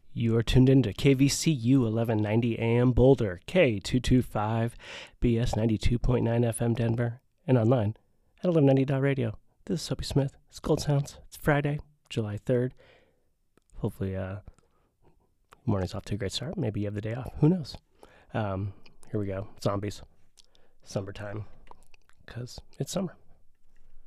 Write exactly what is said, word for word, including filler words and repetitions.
You are tuned in to K V C U eleven ninety A M Boulder, K two twenty-five B S ninety-two point nine F M Denver, and online at eleven ninety dot radio. This is Soapy Smith. It's Gold Sounds. It's Friday, July third. Hopefully, uh, morning's off to a great start. Maybe you have the day off. Who knows? Um, here we go. Zombies. Summertime. Because it's summer.